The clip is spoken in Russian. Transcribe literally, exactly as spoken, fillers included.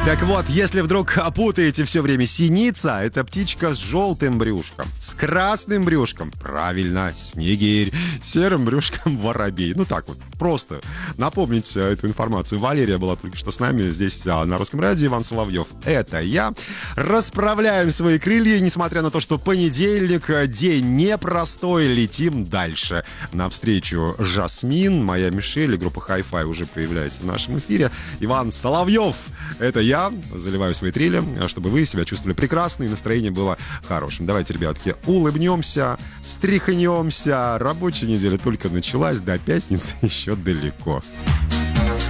Так вот, если вдруг опутаете все время синица, это птичка с желтым брюшком, с красным брюшком, правильно, снегирь, серым брюшком воробей. Ну так вот, просто напомнить эту информацию. Валерия была только что с нами здесь на Русском радио, Иван Соловьев. Это я. Расправляем свои крылья, несмотря на то, что понедельник, день непростой, летим дальше. Навстречу Жасмин, моя Мишель и группа Hi-Fi уже появляется в нашем эфире. Иван Соловьев, это я. Я заливаю свои трели, чтобы вы себя чувствовали прекрасно и настроение было хорошим. Давайте, ребятки, улыбнемся, встряхнемся. Рабочая неделя только началась, до пятницы еще далеко.